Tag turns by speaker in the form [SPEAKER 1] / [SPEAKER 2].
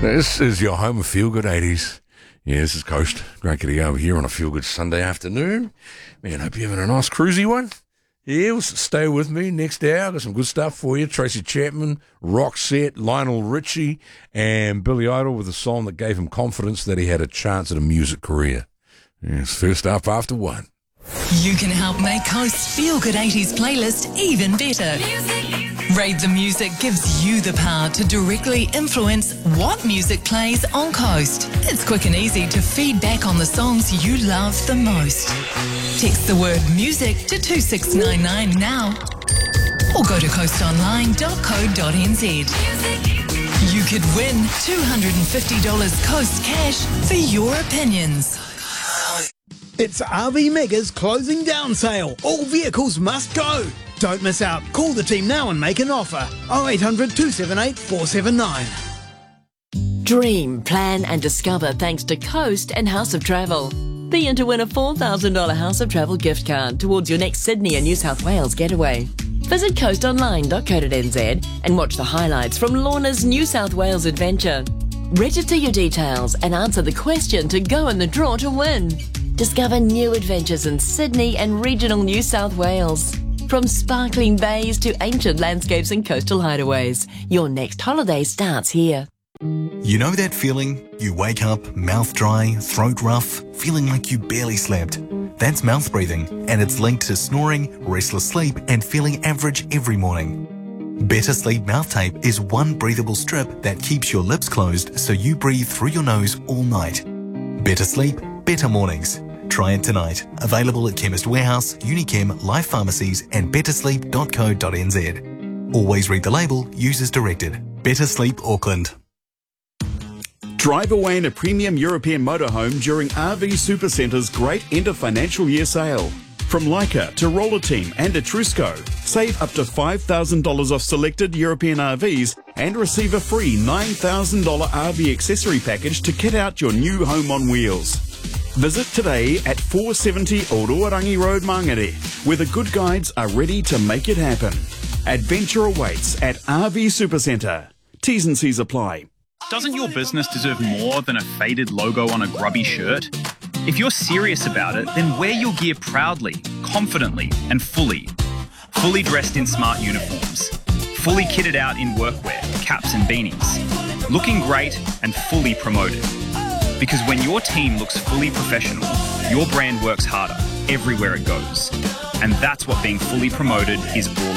[SPEAKER 1] This is your home of Feel Good 80s. Yeah, this is Coast. Great to be over here on a Feel Good Sunday afternoon. Man, hope you're having a nice cruisy one. Yeah, well, stay with me next hour. Got some good stuff for you. Tracy Chapman, Roxette, Lionel Richie, and Billy Idol with a song that gave him confidence that he had a chance at a music career. Yes, first up after one.
[SPEAKER 2] You can help make Coast's Feel Good 80s playlist even better. Rate the Music gives you the power to directly influence what music plays on Coast. It's quick and easy to feedback on the songs you love the most. Text the word music to 2699 now or go to coastonline.co.nz. You could win $250 Coast cash for your opinions.
[SPEAKER 3] It's RV Mega's closing down sale. All vehicles must go. Don't miss out. Call the team now and make an offer. 0800 278 479.
[SPEAKER 4] Dream, plan and discover thanks to Coast and House of Travel. Be in to win a $4,000 House of Travel gift card towards your next Sydney and New South Wales getaway. Visit coastonline.co.nz and watch the highlights from Lorna's New South Wales adventure. Register your details and answer the question to go in the draw to win. Discover new adventures in Sydney and regional New South Wales. From sparkling bays to ancient landscapes and coastal hideaways, your next holiday starts here.
[SPEAKER 5] You know that feeling? You wake up, mouth dry, throat rough, feeling like you barely slept. That's mouth breathing, and it's linked to snoring, restless sleep, and feeling average every morning. Better Sleep Mouth Tape is one breathable strip that keeps your lips closed so you breathe through your nose all night. Better sleep, better mornings. Try it tonight. Available at Chemist Warehouse, Unichem, Life Pharmacies and bettersleep.co.nz. Always read the label, use as directed. Better Sleep Auckland.
[SPEAKER 6] Drive away in a premium European motorhome during RV Supercenter's great end of financial year sale. From Leica to Roller Team and Etrusco, save up to $5,000 off selected European RVs and receive a free $9,000 RV accessory package to kit out your new home on wheels. Visit today at 470 Ororangi Road, Mangere, where the good guides are ready to make it happen. Adventure awaits at RV Supercentre. T's and C's apply.
[SPEAKER 7] Doesn't your business deserve more than a faded logo on a grubby shirt? If you're serious about it, then wear your gear proudly, confidently, and fully. Fully dressed in smart uniforms. Fully kitted out in workwear, caps and beanies. Looking great and fully promoted. Because when your team looks fully professional, your brand works harder everywhere it goes. And that's what being fully promoted is all